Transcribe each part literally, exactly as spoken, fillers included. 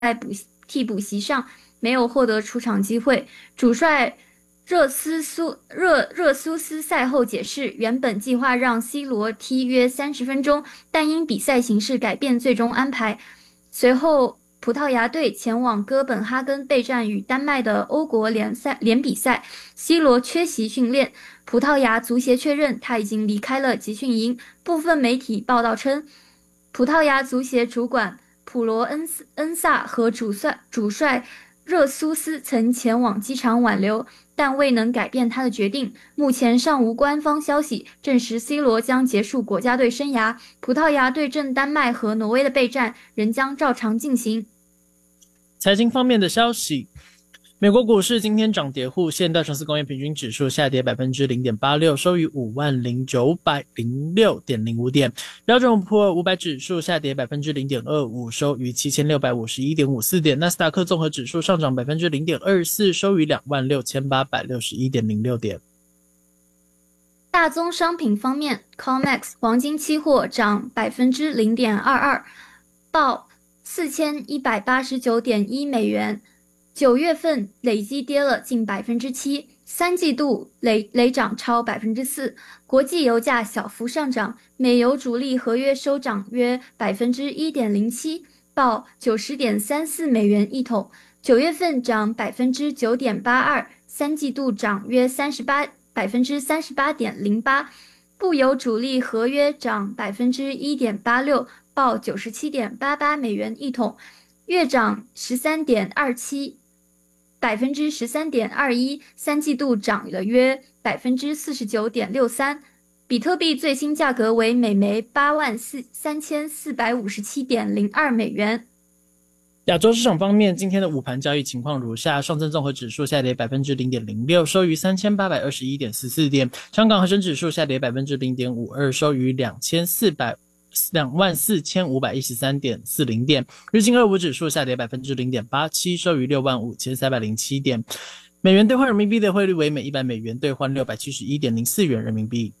补替补席上，没有获得出场机会。主帅热斯苏热热苏斯赛后解释，原本计划让 C 罗踢约三十分钟，但因比赛形势改变，最终安排。随后，葡萄牙队前往哥本哈根备战与丹麦的欧国联赛联比赛 ，C 罗缺席训练。葡萄牙足协确认他已经离开了集训营。部分媒体报道称，葡萄牙足协主管普罗恩斯恩萨和主帅主帅热苏斯曾前往机场挽留，但未能改变他的决定。目前尚无官方消息证实 C 罗将结束国家队生涯。葡萄牙对阵丹麦和挪威的备战仍将照常进行。 财经方面的消息，美国股市今天涨跌互现，道琼斯工业平均指数下跌 百分之零点八六， 收于 五万零九百零六点零五 点，标准普尔五百指数下跌 百分之零点二五， 收于 七千六百五十一点五四 点，纳斯达克综合指数上涨 百分之零点二四， 收于 两万六千八百六十一点零六 点。 大宗商品方面 C O M E X 黄金期货涨 百分之零点二二， 报 四千一百八十九点一 美元，九月份累计跌了近 百分之七， 三季度累累涨超 百分之四。 国际油价小幅上涨，美油主力合约收涨约 百分之一点零七， 报 九十点三四 美元一桶，九月份涨 百分之九点八二， 三季度涨约三十八 百分之三十八点零八。 布油主力合约涨 百分之一点八六， 报 九十七点八八 美元一桶，月涨 十三点二七， 百分之十三点二一， 三季度涨了约 百分之四十九点六三。 比特币最新价格为每枚 八万三千四百五十七点零二 美元。 亚洲市场方面，今天的午盘交易情况如下：上证综合指数下跌 百分之零点零六， 收于 三千八百二十一点四四 点；香港恒生指数下跌 百分之零点五二， 收于两万四千五百一十三点四零 点；日经二五指数下跌 百分之零点八七， 收于 六万五千三百零七 点。美元兑换人民币的汇率为每一百美元兑换 六百七十一点零四 元人民币。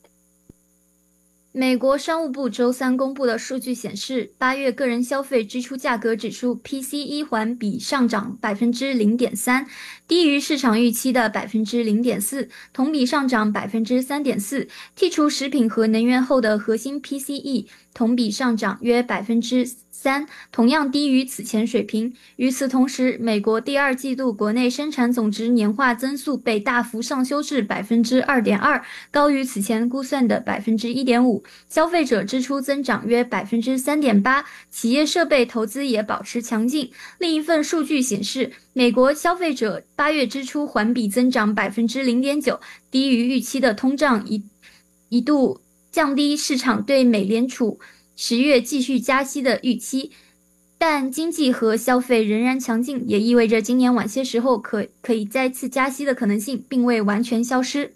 美国商务部周三公布的数据显示，八月个人消费支出价格指数 P C E 环比上涨 百分之零点三， 低于市场预期的 百分之零点四， 同比上涨 百分之三点四。 剔除食品和能源后的核心 P C E 同比上涨约 百分之三， 同样低于此前水平。与此同时，美国第二季度国内生产总值年化增速被大幅上修至 百分之二点二， 高于此前估算的 百分之一点五。 消费者支出增长约 百分之三点八， 企业设备投资也保持强劲。另一份数据显示，美国消费者八月支出环比增长 百分之零点九， 低于预期的通胀一一度降低市场对美联储十月继续加息的预期，但经济和消费仍然强劲，也意味着今年晚些时候可可以再次加息的可能性并未完全消失。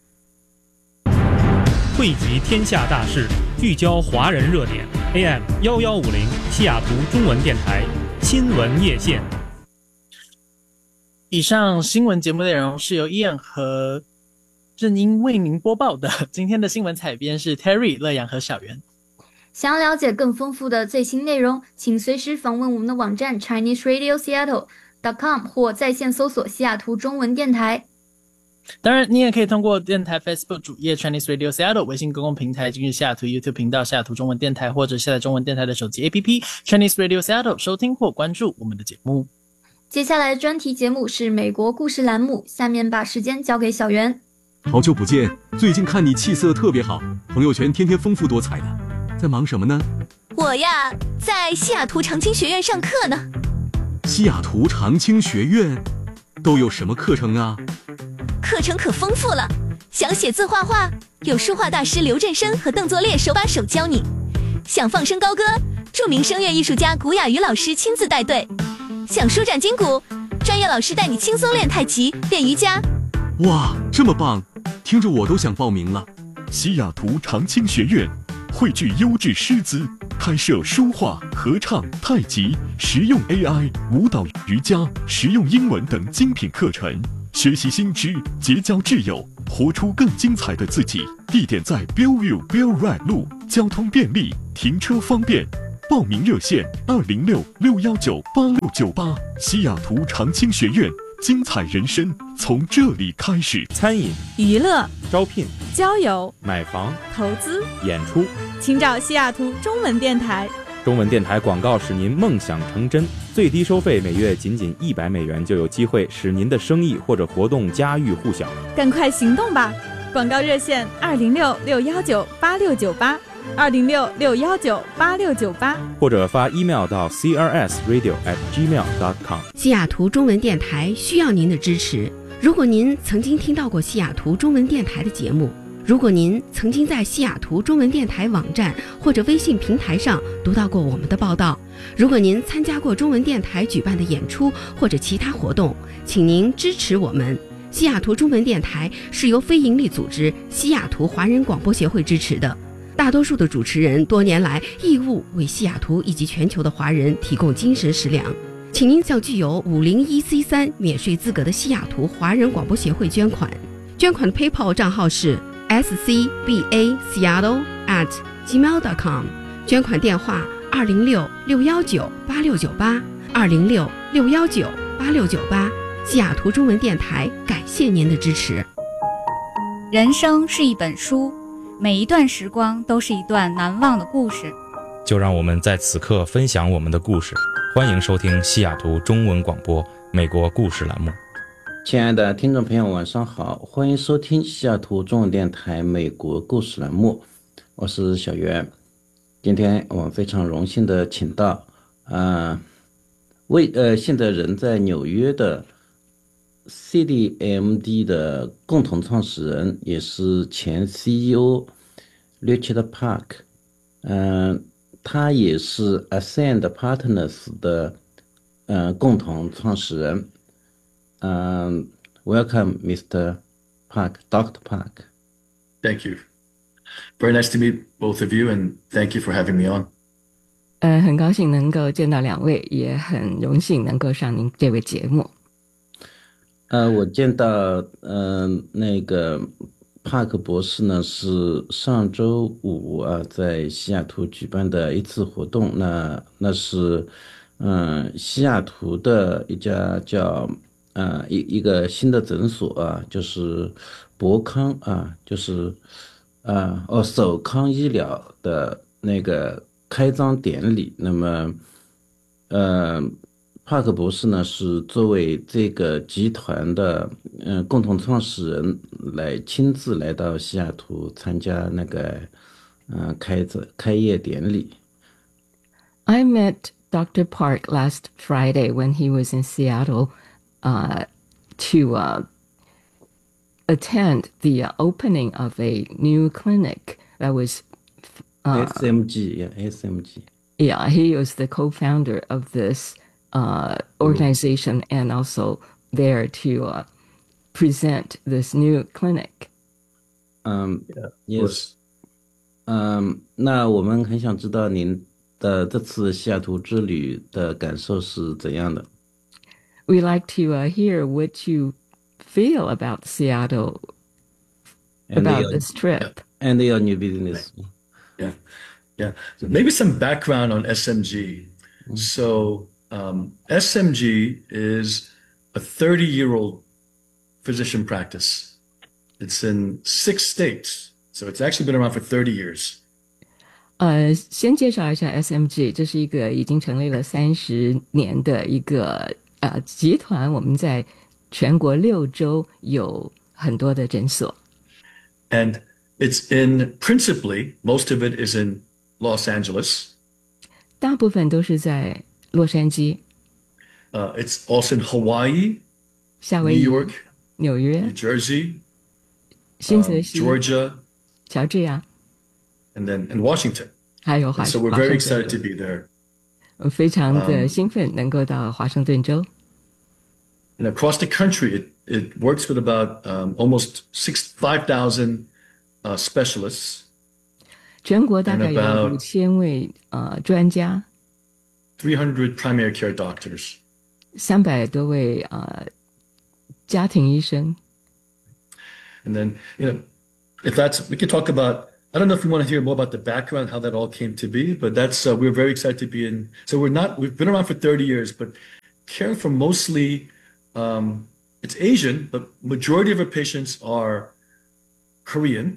汇集天下大事，聚焦华人热点 ，A M 一一五零西雅图中文电台新闻夜线。 以上新闻节目内容是由伊恩和正英为您播报的。今天的新闻采编是 Terry、乐阳和小袁。 想要了解更丰富的最新内容，请随时访问我们的网站 Chinese Radio Seattle dot com 或在线搜索西雅图中文电台。 当然，你也可以通过电台 Facebook 主页 Chinese Radio Seattle、 微信公共平台今日西雅图 YouTube 频道西雅图中文电台，或者下载中文电台的手机 A P P Chinese Radio Seattle 收听或关注我们的节目。 接下来的专题节目是美国故事栏目，下面把时间交给小袁。 好久不见，最近看你气色特别好，朋友圈天天丰富多彩的，在忙什么呢？ 我呀，在西雅图长青学院上课呢。 西雅图长青学院都有什么课程啊？ 课程可丰富了，想写字画画，有书画大师刘振生和邓作烈手把手教你；想放声高歌，著名声乐艺术家古雅瑜老师亲自带队；想舒展筋骨，专业老师带你轻松练太极、练瑜伽。 哇，这么棒，听着我都想报名了。 西雅图长青学院汇聚优质师资，开设书画、合唱、太极、实用 A I、舞蹈、瑜伽、实用英文等精品课程，学习新知，结交挚友，活出更精彩的自己。地点在 Bellevue Bell Right 路，交通便利，停车方便。 报名热线二零六六幺九八六九八。西雅图长青学院，精彩人生从这里开始。 餐饮、 娱乐、 招聘、 交友、 买房、 投资、 演出， 请找西雅图中文电台。 中文电台广告使您梦想成真，最低收费每月仅仅一百美元，就有机会使您的生意或者活动家喻户晓。 赶快行动吧！广告热线二零六六幺九八六九八，二零六六幺九八六九八， 或者发 email 到 c r s radio at gmail dot com。 西雅图中文电台需要您的支持。如果您曾经听到过西雅图中文电台的节目，如果您曾经在西雅图中文电台网站或者微信平台上读到过我们的报道，如果您参加过中文电台举办的演出或者其他活动，请您支持我们。西雅图中文电台是由非营利组织西雅图华人广播协会支持的，大多数的主持人多年来义务为西雅图以及全球的华人提供精神食粮。请您向具有五零一 C 三免税资格的西雅图华人广播协会捐款，捐款的 PayPal 账号是S C B A Seattle at gmail dot com， 捐款电话二零六六幺九八六九八，二零六六幺九八六九八。西雅图中文电台感谢您的支持。 人生是一本书，每一段时光都是一段难忘的故事。 就让我们在此刻分享我们的故事。欢迎收听西雅图中文广播美国故事栏目。 亲爱的听众朋友，晚上好，欢迎收听西雅图中文电台美国故事栏目，我是小袁。今天我们非常荣幸的请到，呃，为呃现在人在纽约的 C D M D 的共同创始人，也是前 C E O Richard Park， 嗯、呃，他也是 Ascend Partners 的呃共同创始人。Um, welcome, Mister Park, Doctor Park. Thank you. Very nice to meet both of you, and thank you for having me on. 呃，很高兴能够见到两位，也很荣幸能够上您这位节目。 呃，我见到呃那个帕克博士呢，是上周五啊，在西雅图举办的一次活动。那那是嗯、呃、西雅图的一家叫。呃，一一个新的诊所啊，就是博康啊，就是呃哦首康医疗的那个开张典礼。那么，呃，帕克博士呢是作为这个集团的嗯、呃、共同创始人，来亲自来到西雅图参加那个嗯、呃、开着开业典礼。 I met Doctor Park last Friday when he was in Seattle.Uh, to uh, attend the uh, opening of a new clinic that was uh, S M G, yeah, S M G. Yeah, he was the co-founder of this uh, organization and also there to uh, present this new clinic. Um, yes. Um, 那我们很想知道您的这次西雅图之旅的感受是怎样的。 We'd like to uh, hear what you feel about Seattle, and about your, this trip. And your new business. Yeah, yeah. So maybe some background on S M G. Mm-hmm. So um, S M G is a thirty-year-old physician practice. It's in six states, so it's actually been around for thirty years. 呃，先介绍一下 S M G， 这是一个已经成立了三十年的一个。呃，集团我们在全国六州有很多的诊所。 And it's in principally, most of it is in Los Angeles. 大部分都是在洛杉矶。 Uh, it's also in Hawaii, 夏威夷、 New York, 纽约、 New Jersey, 新泽西、 um, Georgia, 乔治亚 and then in Washington. 还有华 So we're very excited to be there. 非常的兴奋能够到华盛顿州。 And across the country, it, it works with about um, almost six, five thousand uh, specialists. 全国大概有五千位呃专家。 three hundred primary care doctors. 三百多位呃家庭医生。 And then, you know, if that's, we could talk about I don't know if you want to hear more about the background, how that all came to be, but that's uh, we're very excited to be in. So we're not we've been around for thirty years, but caring for mostly um, it's Asian, but majority of our patients are Korean,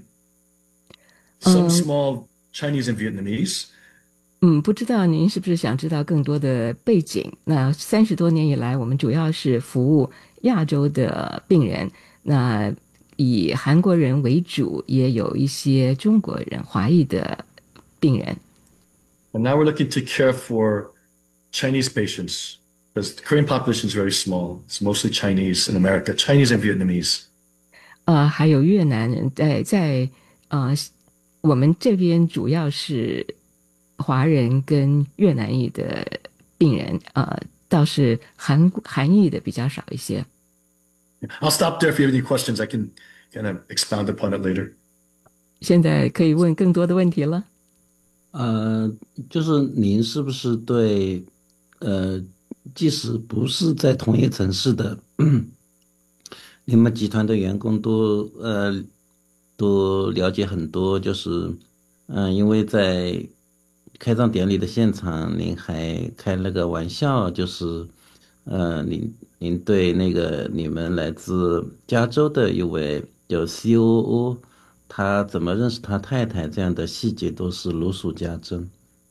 some Um, small Chinese and Vietnamese. 嗯，不知道您是不是想知道更多的背景？那三十多年以来，我们主要是服务亚洲的病人，那以韩国人为主，也有一些中国人、华裔的病人。 And now we're looking to care for Chinese patients because the Korean population is very small. It's mostly Chinese in America, Chinese and Vietnamese. 呃，还有越南人，在在呃，我们这边主要是华人跟越南裔的病人，呃，倒是韩韩裔的比较少一些。 I'll stop there if you have any questions. I can kind of expound upon it later. 现在可以问更多的问题了。 呃，就是您是不是对，呃，即使不是在同一城市的，你们集团的员工都呃都了解很多，就是嗯、呃，因为在开张典礼的现场，您还开了个玩笑，就是呃，您您对那个你们来自加州的一位就 C O O。他怎么认识他太太这样的细节都是如数家珍。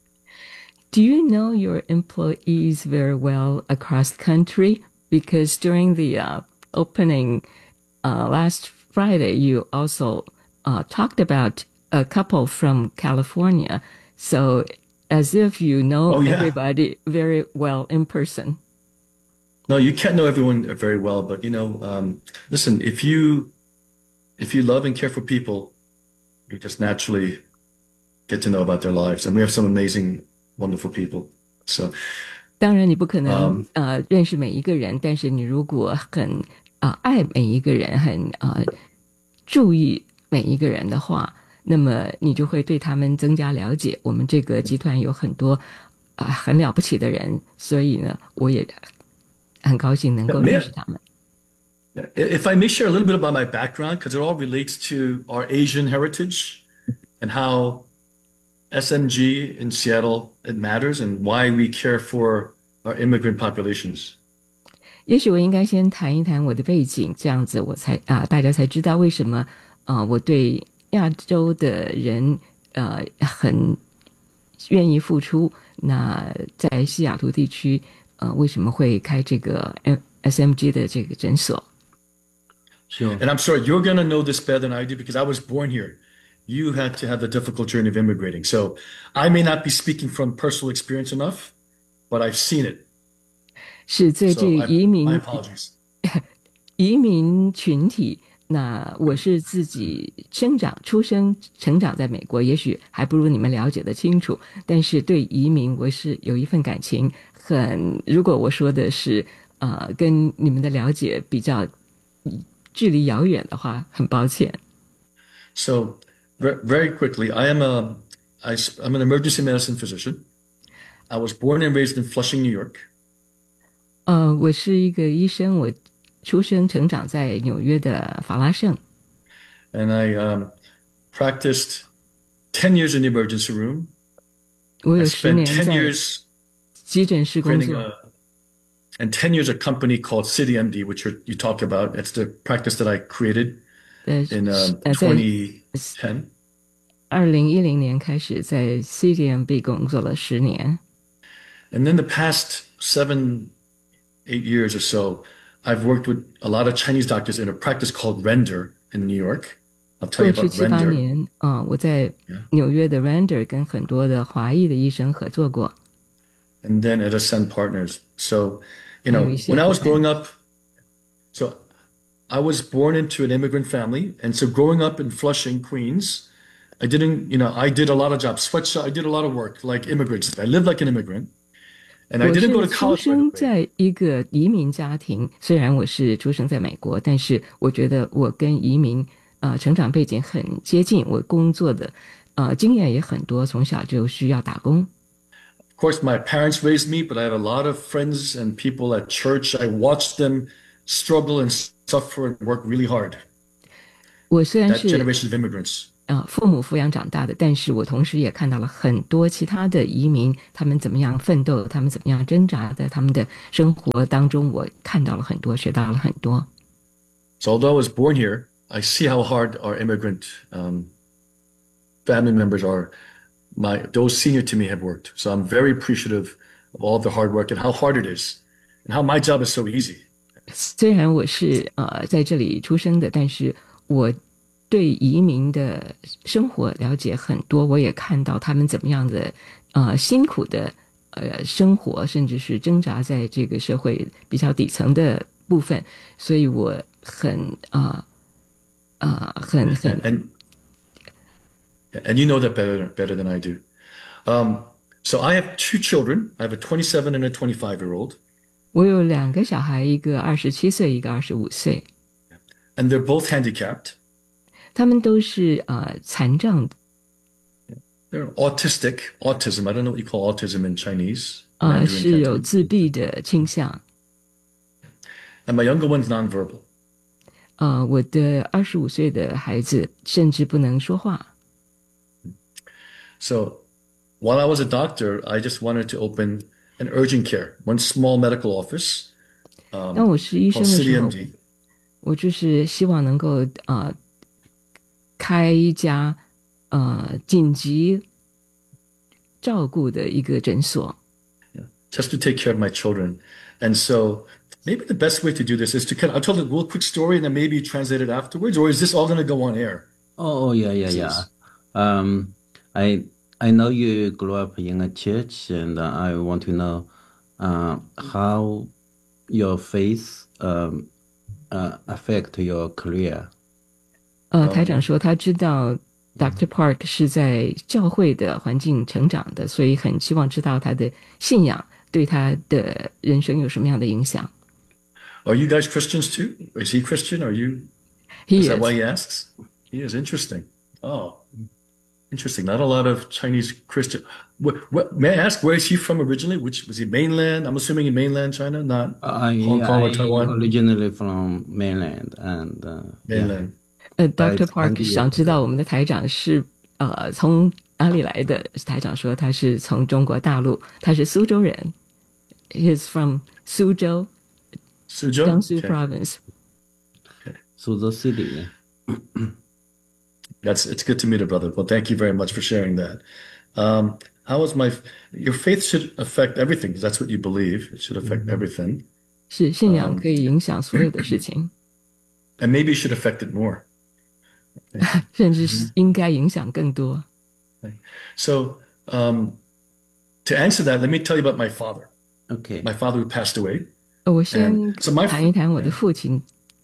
Do you know your employees very well across the country? Because during the uh, opening uh, last Friday, you also uh, talked about a couple from California. So as if you know Oh, yeah. everybody very well in person. No, you can't know everyone very well, but you know, um, listen, if you if you love and care for people, you just naturally get to know about their lives. And we have some amazing, wonderful people. So 当然，你不可能、 um, 呃认识每一个人，但是你如果很啊、呃、爱每一个人，很啊、呃、注意每一个人的话，那么你就会对他们增加了解。我们这个集团有很多啊、呃、很了不起的人，所以呢，我也很高兴能够认识他们。 If I may share a little bit about my background, because it all relates to our Asian heritage and how S M G in Seattle, it matters and why we care for our immigrant populations. 也许我应该先谈一谈我的背景，这样子我才啊、大家才知道为什么啊、我对亚洲的人呃很愿意付出。那在西雅图地区，呃，为什么会开这个 S M G 的这个诊所？ Sure. And I'm sorry, you're going to know this better than I do because I was born here. You had to have the difficult journey of immigrating. So I may not be speaking from personal experience enough, but I've seen it. 是对这个移民 So I, my apologies. 移民群体，那我是自己生长、出生、成长在美国，也许还不如你们了解的清楚。但是对移民，我是有一份感情。很，如果我说的是呃跟你们的了解比较距离遥远的话，很抱歉。 So very quickly, I am a, I, I'm an emergency medicine physician. I was born and raised in Flushing, New York. 呃，我是一个医生，我出生成长在纽约的法拉盛。 And I um, practiced ten years in the emergency room. 我 I 有十 spent 年 ten 在 years 急诊室工 creating 作。 a, and ten years a company called CityMD, which you're, you talk about. It's the practice that I created 呃 in um, 呃，在 twenty ten. 二零一零年开始在 C D M B 工作了十年。 And then the past seven, eight years or so, I've worked with a lot of Chinese doctors in a practice called Render in New York. I'll tell 过 you 去 about 七八 Render. 年，啊、我在纽约的 Render 跟很多的华裔的医生合作过。 And then at Ascend Partners. So, you know, we see when I was that. growing up, so I was born into an immigrant family. And so growing up in Flushing, Queens, I didn't, you know, I did a lot of jobs, sweatshop, I did a lot of work like immigrants. I lived like an immigrant. And I 我 didn't go 是 to 出 college. 生在一个移民家庭，虽然我是出生在美国，但是我觉得我跟移民呃成长背景很接近，我工作的呃经验也很多，从小就需要打工。 Of course, my parents raised me, but I have a lot of friends and people at church. I watched them struggle and suffer and work really hard. 我虽然 That 是 generation of immigrants. 呃父母抚养长大的，但是我同时也看到了很多其他的移民，他们怎么样奋斗，他们怎么样挣扎，在他们的生活当中，我看到了很多，学到了很多。 So although I was born here, I see how hard our immigrant um, family members are. My those senior to me have worked. So I'm very appreciative of all the hard work and how hard it is, and how my job is so easy. 虽然我是呃在这里出生的，但是我对移民的生活了解很多，我也看到他们怎么样的呃辛苦的呃生活，甚至是挣扎在这个社会比较底层的部分，所以我很啊啊、呃呃、很很 and and you know that better better than I do. Um, so I have two children. I have a twenty-seven and a twenty-five year old. 我有两个小孩，一个二十七岁，一个二十五岁。 And they're both handicapped. 他们都是呃残障的。 They're autistic, autism. I don't know what you call autism in Chinese. 呃，是有自闭的倾向。 And my younger one's nonverbal. 呃，我的二十五岁的孩子甚至不能说话。 So, while I was a doctor, I just wanted to open an urgent care, one small medical office. Um, 当我是医生的时候， called C D M D. 我就是希望能够呃开一家呃紧急照顾的一个诊所。 Yeah, just to take care of my children. And so maybe the best way to do this is to kind of, I'll tell a real quick story and then maybe translate it afterwards, or is this all going to go on air? Oh, yeah, yeah, yeah. Um, I I know you grew up in a church, and I want to know uh, how your faith um, uh, affect your career. 呃，台长说他知道 Doctor Park 是在教会的环境成长的，所以很希望知道他的信仰对他的人生有什么样的影响。 Are you guys Christians too? Is he Christian? Are you? He is is. that why he asks? He is. Interesting. Oh, interesting. Not a lot of Chinese Christian. What, what, may I ask, where is he from originally? Which was he mainland? I'm assuming in mainland China, not I, Hong Kong I or Taiwan. Originally from mainland, and uh, mainland. 呃 ，Doctor Park 想知道我们的台长是呃从哪里来的？台长说他是从中国大陆，他是苏州人。He is from 苏州。 Suzhou? 江苏 Okay. Province. Okay. Suzhou City. That's it's good to meet a brother. Well, thank you very much for sharing that. Um, how was my your faith should affect everything because that's what you believe. It should affect everything. 是信仰可以影响所有的事情。 And maybe it should affect it more. 甚至是应该影响更多。 So, um, to answer that, let me tell you about my father. Okay. My father who passed away. 我先 And so my 谈一谈我的父亲。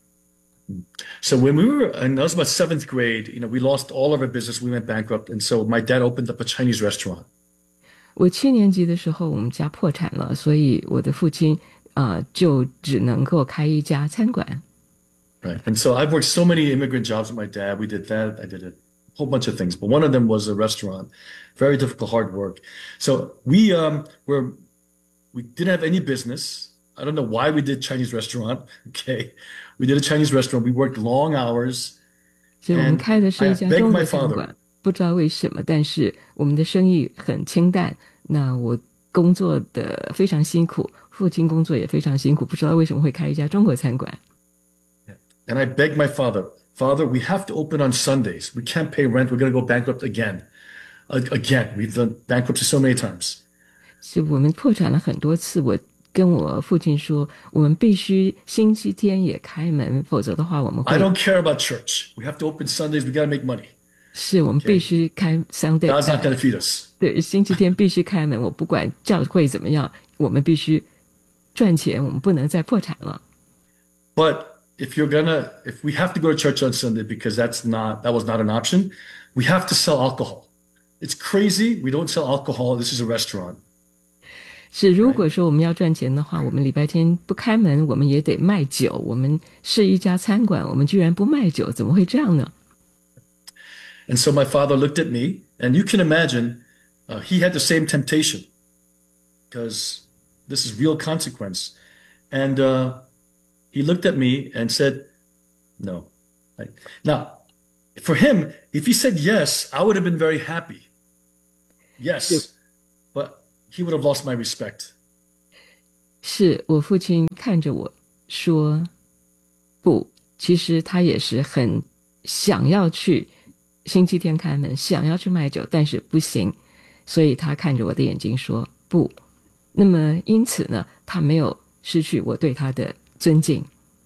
So when we were, and I was about seventh grade, you know, we lost all of our business. We went bankrupt. And so my dad opened up a Chinese restaurant. 我七年级的时候，我们家破产了，所以我的父亲啊、呃、就只能够开一家餐馆。 Right. And so I've worked so many immigrant jobs with my dad. We did that. I did a whole bunch of things, but one of them was a restaurant. Very difficult, hard work. So we um were we didn't have any business. I don't know why we did Chinese restaurant. Okay. We did a Chinese restaurant. We worked long hours. 所以我们开的是一 I 家 begged 中 my 国餐 father. 馆，不知道为什么，但是我们的生意很清淡。那我工作的非常辛苦，父亲工作也非常辛苦，不知道为什么会开一家中国餐馆。 And I begged my father, Father, we have to open on Sundays. We can't pay rent. We're going to go bankrupt again. Uh, again, we've done bankruptcy so many times. 是我们破产了很多次，我跟我父亲说，我们必须星期天也开门，否则的话我们会。 I don't care about church. We have to open Sundays. We got to make money. 是我们必须开 Sunday。 God's not going to feed us. 对，星期天必须开门，我不管教会怎么样，我们必须赚钱，我们不能再破产了。 But if you're gonna, if we have to go to church on Sunday because that's not, that was not an option, we have to sell alcohol. It's crazy. We don't sell alcohol. This is a restaurant. 是，如果说我们要赚钱的话，我们礼拜天不开门，我们也得卖酒。我们是一家餐馆，我们居然不卖酒，怎么会这样呢？ And so my father looked at me, and you can imagine, uh, he had the same temptation because this is real consequence. And uh, he looked at me and said, no. Right? Now, for him, if he said yes, I would have been very happy. Yes, but he would have lost my respect. 是我父亲看着我说不，其实他也是很想要去星期天开门，想要去卖酒，但是不行，所以他看着我的眼睛说不。那么因此呢，他没有失去我对他的尊敬。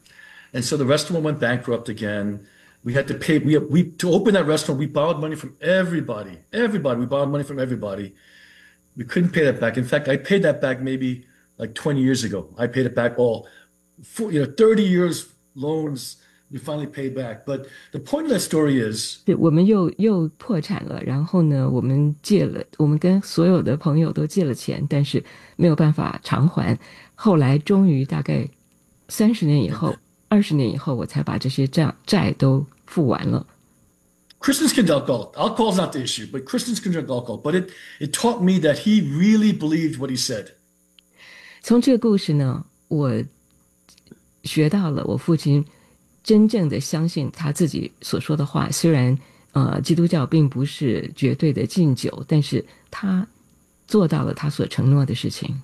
And so the restaurant went bankrupt again. We had to pay. We we to open that restaurant. We borrowed money from everybody. Everybody. We borrowed money from everybody. We couldn't pay that back. In fact, I paid that back maybe like twenty years ago. I paid it back all, for, you know, thirty years loans. We finally paid back. But the point of that story is, 我们又又破产了。然后呢，我们借了，我们跟所有的朋友都借了钱，但是没有办法偿还。后来终于大概三十年以后。二十年以后，我才把这些债债都付完了。 Christians can drink alcohol. Alcohol is not the issue, but Christians can drink alcohol. But it it taught me that he really believed what he said. 从这个故事呢，我学到了我父亲真正的相信他自己所说的话。虽然呃，基督教并不是绝对的禁酒，但是他做到了他所承诺的事情。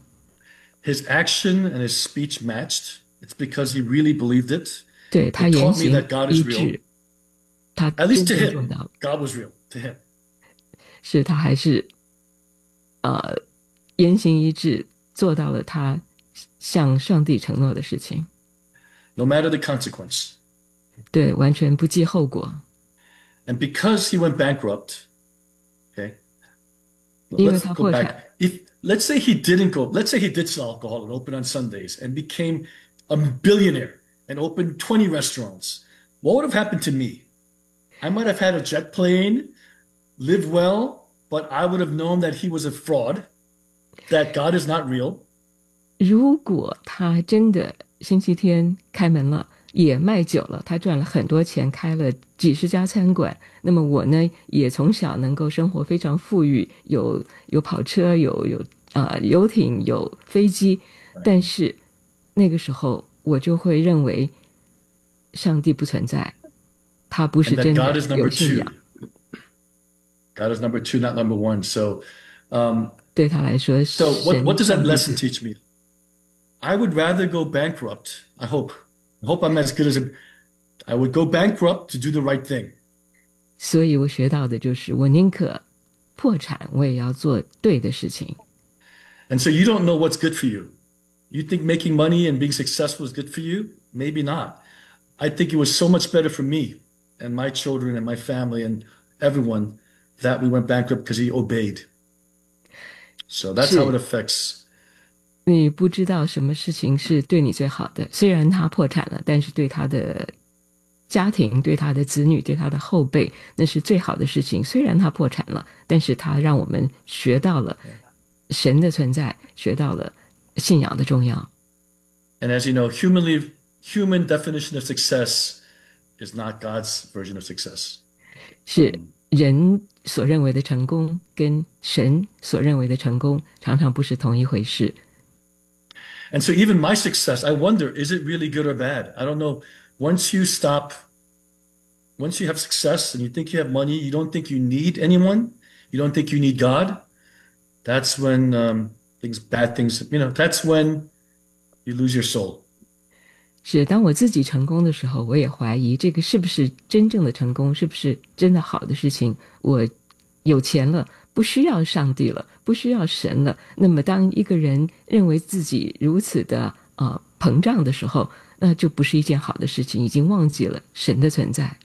His action and his speech matched. It's because he really believed it. 对，他言行一致，他 At least to 真正做 him, 到。 God was real to him. 是他还是呃言行一致，做到了他向上帝承诺的事情。 No matter the consequence. 对，完全不计后果。 And because he went bankrupt, okay, 因为 let's 他 go 破 back. 产。 If let's say he didn't go, let's say he did sell alcohol and open on Sundays and became a billionaire and opened twenty restaurants, what would have happened to me? I might have had a jet plane, lived well, but I would have known that he was a fraud, that God is not real. 如果他真的星期天开门了，也卖酒了，他赚了很多钱，开了几十家餐馆，那么我呢，也从小能够生活非常富裕，有有跑车，有有啊、呃、游艇，有飞机，但是那个时候我就会认为上帝不存在，他不是 And that 真 God 的 is number 有信 two. 仰。 God is number two, not number one. So, um, 对他来说， so what, 神 what does that 上帝 lesson 是 teach me? I would rather go bankrupt. I hope. I hope I'm as good as him. I would go bankrupt to do the right thing. 所以我学到的就是，我宁可破产，我也要做对的事情。 And so you don't know what's good for you. You think making money and being successful is good for you? Maybe not. I think it was so much better for me and my children and my family and everyone that we went bankrupt because he obeyed. So that's how it affects. 你不知道什么事情是对你最好的，虽然他破产了，但是对他的家庭、对他的子女、对他的后辈，那是最好的事情。虽然他破产了，但是他让我们学到了神的存在，学到了信仰的重要。 And as you know, humanly, human definition of success is not God's version of success. 是人所认为的成功，跟神所认为的成功常常不是同一回事。 And so even my success, I wonder, is it really good or bad? I don't know. Once you stop, once you have success and you think you have money, you don't think you need anyone, you don't think you need God, that's when um, things, bad things, you know, that's when you lose your soul. 是，当我自己成功的时候，我也怀疑这个是不是真正的成功，是不是真的好的事情。我有钱了，不需要上帝了，不需要神了。那么，当一个人认为自己如此的呃膨胀的时候，那就不是一件好的事情，已经忘记了神的存在。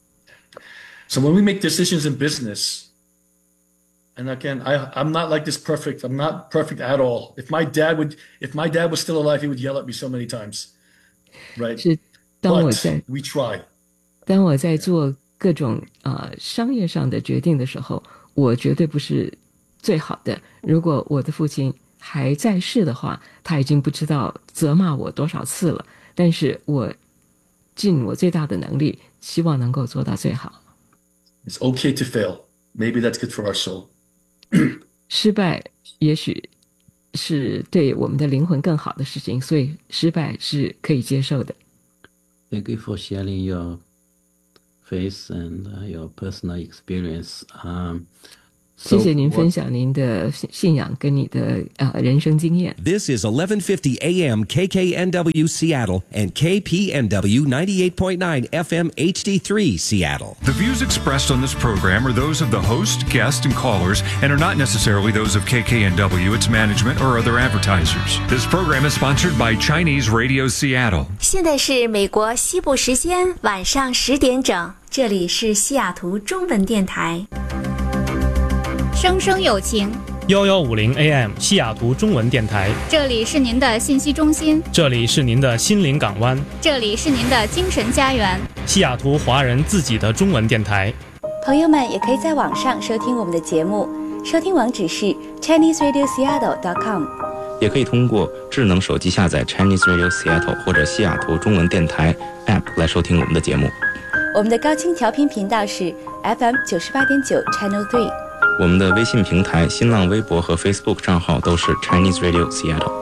So when we make decisions in business, and again, I, I'm not like this perfect. I'm not perfect at all. If my dad would, if my dad was still alive, he would yell at me so many times, right? 是，当我 But 在 we try. 当我在做各种呃商业上的决定的时候，我绝对不是最好的。如果我的父亲还在世的话，他已经不知道责骂我多少次了。但是我尽我最大的能力，希望能够做到最好。 It's okay to fail. Maybe that's good for our soul. 失败也许是对我们的灵魂更好的事情，所以失败是可以接受的。 那个佛学里有 face and uh, your personal experience. Um, 谢谢您分享您的信仰跟你的呃人生经验。 This is eleven fifty A M K K N W Seattle and K P N W ninety-eight point nine F M H D three Seattle. The views expressed on this program are those of the host, guests, and callers and are not necessarily those of K K N W, its management, or other advertisers. This program is sponsored by Chinese Radio Seattle. 现在是美国西部时间晚上十点整，这里是西雅图中文电台。 生生有情， 幺幺五零 A M 西雅图中文电台， 这里是您的信息中心， 这里是您的心灵港湾， 这里是您的精神家园， 西雅图华人自己的中文电台。 朋友们也可以在网上收听我们的节目，收听网址是 Chinese Radio Seattle dot com， 也可以通过智能手机下载 Chinese Radio Seattle 或者西雅图中文电台 App 来收听我们的节目。 我们的高清调频频道是 F M 九十八点九 Channel three。 我们的微信平台、新浪微博和 Facebook 账号都是 Chinese Radio Seattle。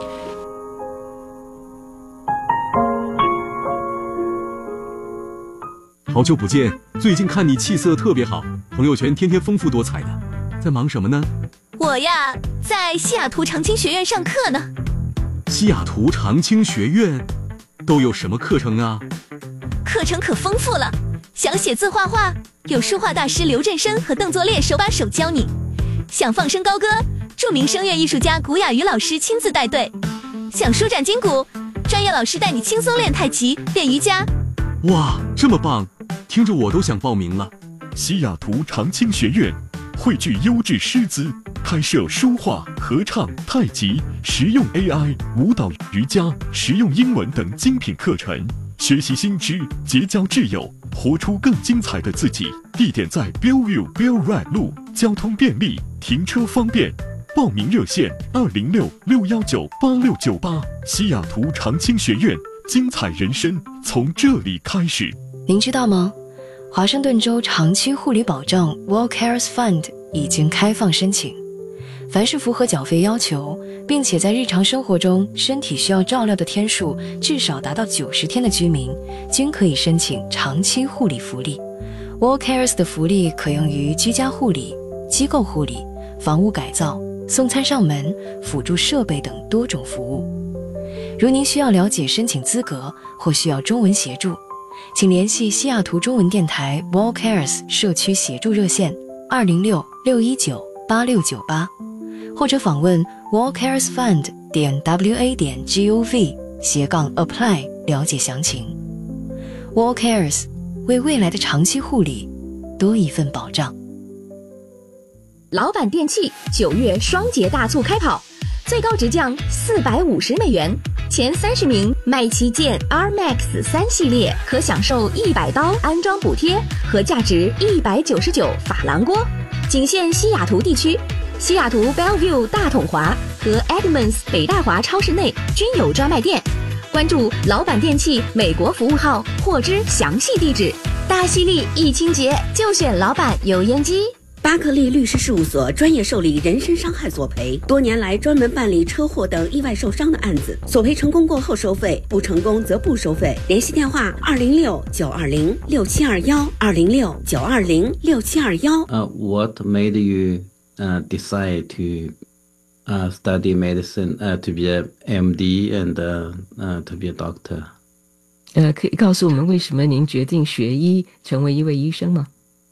好久不见，最近看你气色特别好，朋友圈天天丰富多彩的，在忙什么呢？ 我呀，在西雅图长青学院上课呢。 西雅图长青学院都有什么课程啊？ 课程可丰富了，想写字画画，有书画大师刘振生和邓作烈手把手教你；想放声高歌，著名声乐艺术家古雅瑜老师亲自带队；想舒展筋骨，专业老师带你轻松练太极、练瑜伽。 哇，这么棒，听着我都想报名了。 西雅图长青学院汇聚优质师资，开设书画、合唱、太极、实用 A I、舞蹈、瑜伽、实用英文等精品课程，学习新知，结交挚友，活出更精彩的自己。地点在 Bellevue Bell Red 路，交通便利，停车方便。报名热线二零六六幺九八六九八。西雅图长青学院，精彩人生从这里开始。 您知道吗？华盛顿州长期护理保障 WellCares Fund 已经开放申请，凡是符合缴费要求，并且在日常生活中身体需要照料的天数至少达到九十天的居民，均可以申请长期护理福利。WellCares 的福利可用于居家护理、机构护理、房屋改造、送餐上门、辅助设备等多种服务。如您需要了解申请资格或需要中文协助，请联系西雅图中文电台 WellCares 社区协助热线二零六六一九八六九八，或者访问 wellcaresfund 点 wa 点 gov 斜杠 apply 了解详情。WellCares 为未来的长期护理多一份保障。 老板电器九月双节大促开跑，最高直降四百五十美元，前三十名买旗舰 R Max 三系列可享受一百刀安装补贴和价值一百九十九珐琅锅，仅限西雅图地区。西雅图 Bellevue 大统华和 Edmonds 北大华超市内均有专卖店。关注老板电器美国服务号获知详细地址。大犀利易清洁就选老板油烟机。 巴克利律师事务所专业受理人身伤害索赔，多年来专门办理车祸等意外受伤的案子，索赔成功过后收费，不成功则不收费。联系电话二零六九二零六七二幺二零六九二零六七二幺。 Uh, what made you uh, decide to uh, study medicine, uh, to be a M D and uh, uh, to be a doctor? 呃，可以告诉我们为什么您决定学医，成为一位医生吗？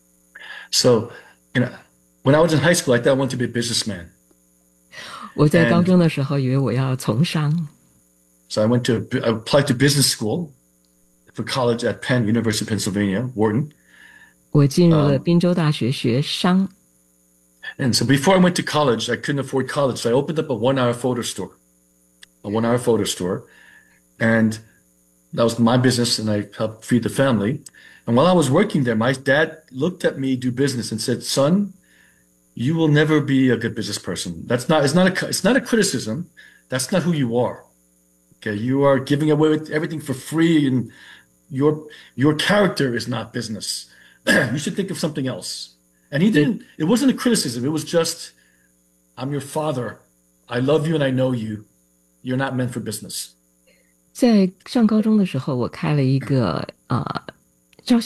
So, you know, when I was in high school, I thought I wanted to be a businessman. 我在高中的时候以为我要从商。 So I went to, I applied to business school for college at Penn, University of Pennsylvania, Wharton. 我进入了宾州大学学商。 And so before I went to college, I couldn't afford college, so I opened up a one-hour photo store, a one-hour photo store, and that was my business, and I helped feed the family. And while I was working there, my dad looked at me do business and said, "Son, you will never be a good business person. That's not. It's not a. It's not a criticism. That's not who you are. Okay, you are giving away everything for free, and your your character is not business. You should think of something else." And he didn't. It wasn't a criticism. It was just, "I'm your father. I love you, and I know you. You're not meant for business." 在上高中的时候，我开了一个呃照相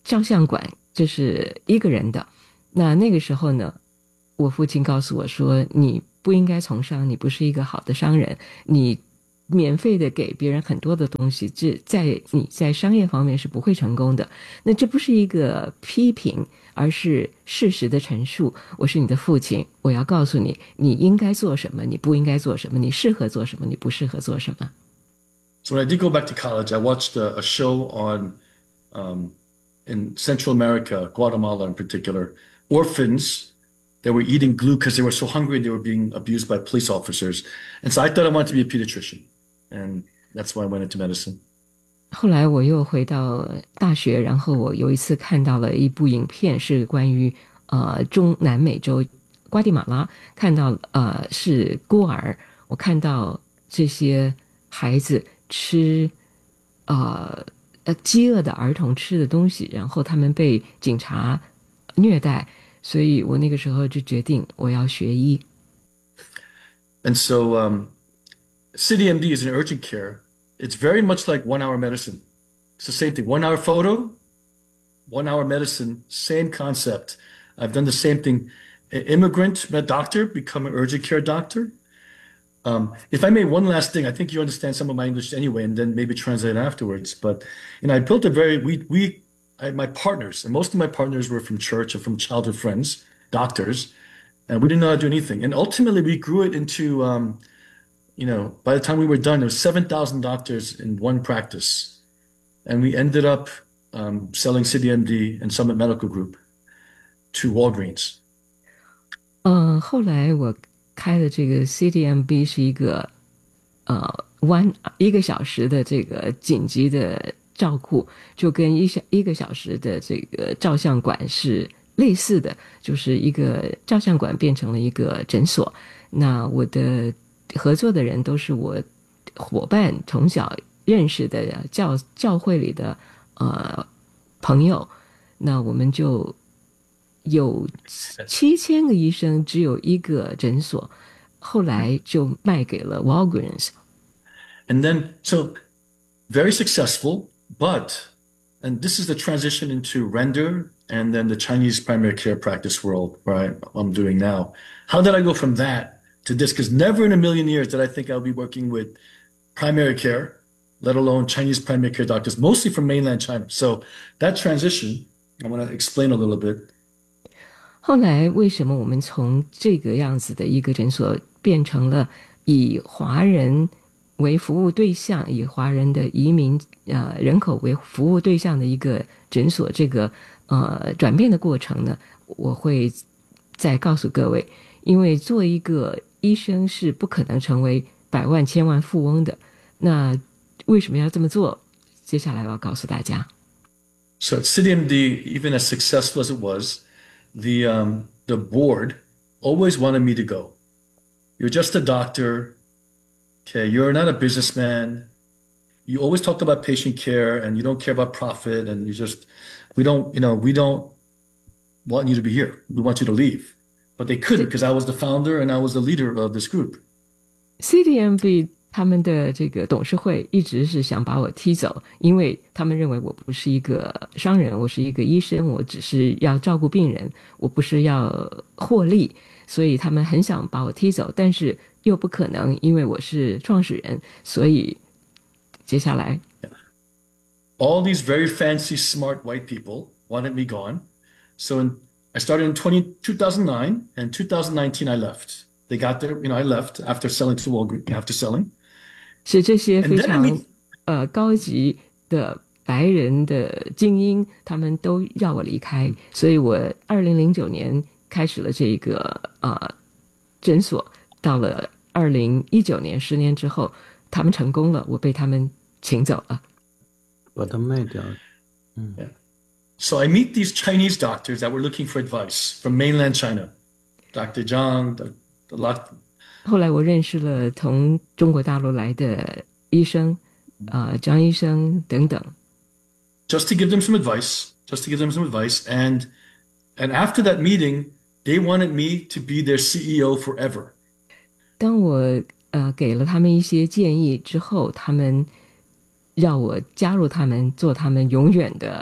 照相馆这是一个人的。那那个时候呢，我父亲告诉我说，你不应该从商，你不是一个好的商人，你免费的给别人很多的东西，这在你在商业方面是不会成功的。那这不是一个批评，而是事实的陈述。我是你的父亲，我要告诉你，你应该做什么，你不应该做什么，你适合做什么，你不适合做什么。 So when I did go back to college, I watched a, a show on, um, in Central America, Guatemala in particular, orphans that were eating glue because they were so hungry and they were being abused by police officers. And so I thought I wanted to be a pediatrician. And that's why I went into medicine. 后来我又回到大学，然后我有一次看到了一部影片，是关于呃中南美洲瓜地马拉，看到呃是孤儿，我看到这些孩子吃呃呃饥饿的儿童吃的东西，然后他们被警察虐待，所以我那个时候就决定我要学医。 And so um, C D M D is in urgent care. It's very much like one-hour medicine. It's the same thing. One-hour photo, one-hour medicine, same concept. I've done the same thing. An immigrant, a doctor, become an urgent care doctor. Um, if I may, one last thing, I think you understand some of my English anyway, and then maybe translate afterwards. But, you know, I built a very, we, we, I, my partners, and most of my partners were from church or from childhood friends, doctors, and we didn't know how to do anything. And ultimately, we grew it into, um, you know, by the time we were done, there was seven thousand doctors in one practice. And we ended up um, selling C D M D and Summit Medical Group to Walgreens. 嗯，后来我开的这个 C D M B 是一个呃 one 一个小时的这个紧急的照顾，就跟一小一个小时的这个照相馆是类似的，就是一个照相馆变成了一个诊所。那我的合作的人都是我伙伴，从小认识的教教会里的呃朋友，那我们就有七千个医生，只有一个诊所，后来就卖给了 Walgreens. And then, so very successful, but, and this is the transition into Render and then the Chinese primary care practice world where I, I'm doing now. How did I go from that to this? Because never in a million years did I think I'll be working with primary care, let alone Chinese primary care doctors, mostly from mainland China. So that transition, I want to explain a little bit. 后来为什么我们从这个样子的一个诊所变成了以华人为服务对象，以华人的移民呃人口为服务对象的一个诊所，这个呃转变的过程呢，我会再告诉各位。因为做一个医生是不可能成为百万千万富翁的，那为什么要这么做？接下来我要告诉大家。 So C D M D, even as successful as it was, the um, the board always wanted me to go. You're just a doctor, okay? You're not a businessman. You always talk about patient care, and you don't care about profit, and you just we don't you know we don't want you to be here. We want you to leave. But they couldn't because I was the founder and I was the leader of this group. C D M B 他们的这个董事会一直是想把我踢走，因为他们认为我不是一个商人，我是一个医生，我只是要照顾病人，我不是要获利，所以他们很想把我踢走，但是又不可能，因为我是创始人，所以接下来 all these very fancy, smart white people wanted me gone. So in, I started in two thousand nine, and two thousand nineteen I left. They got there, you know, I left after selling to Walgreens, after selling. 是这些非常呃高级的白人的精英，他们都要我离开，所以我二零零九年开始了这个呃诊所，到了二零一九年，十年之后，他们成功了，我被他们请走了。 把它卖掉。嗯。 Yeah. So I meet these Chinese doctors that were looking for advice from mainland China. Doctor Zhang, the, the lot. 后来我认识了从中国大陆来的医生，呃，张医生等等。 Just to give them some advice, just to give them some advice, and and after that meeting, they wanted me to be their C E O forever. 当我呃给了他们一些建议之后，他们让我加入他们，做他们永远的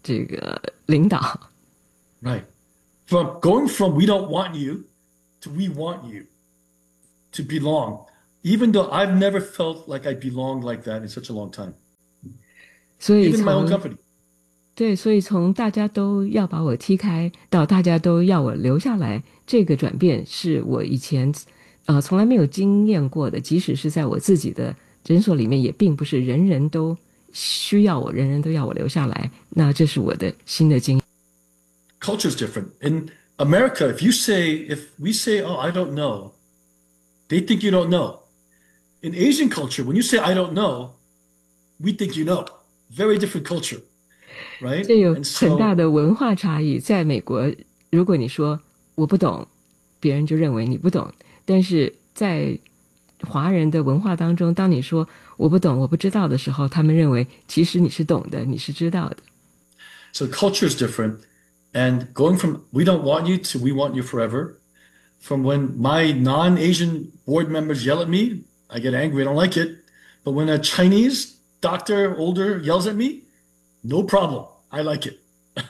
这个领导。 Right. From going from we don't want you to we want you to belong, even though I've never felt like I belonged like that in such a long time. 所以 Even my own 从 company. 对，所以从大家都要把我踢开到大家都要我留下来，这个转变是我以前呃从来没有经验过的。即使是在我自己的诊所里面，也并不是人人都需要我，人人都要我留下来。那这是我的新的经验。 Culture is different. In America, if you say, if we say, oh, I don't know, they think you don't know. In Asian culture, when you say, I don't know, we think you know. Very different culture, right? 这有 And so- 很大的文化差异。在美国，如果你说我不懂，别人就认为你不懂；但是在华人的文化当中，当你说我不懂、我不知道的时候，他们认为其实你是懂的，你是知道的。 So culture is different. And going from we don't want you to we want you forever, from when my non-Asian board members yell at me, I get angry, I don't like it. But when a Chinese doctor, older, yells at me, no problem, I like it.